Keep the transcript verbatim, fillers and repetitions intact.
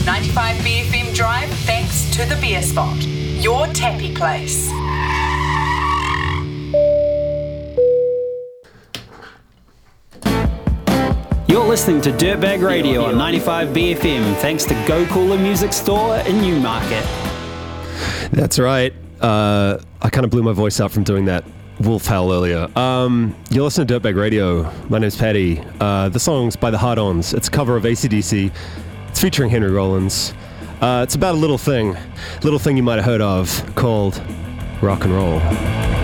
ninety-five B F M Drive thanks to The Beer Spot, your tappy place. You're listening to Dirtbag Radio on ninety-five B F M, thanks to Go Cooler Music Store in Newmarket. That's right. Uh, I kind of blew my voice out from doing that wolf howl earlier. Um, you're listening to Dirtbag Radio. My name's Paddy. Uh, the song's by the Hard-Ons. It's a cover of A C D C. It's featuring Henry Rollins. Uh, it's about a little thing, little thing you might have heard of called rock and roll.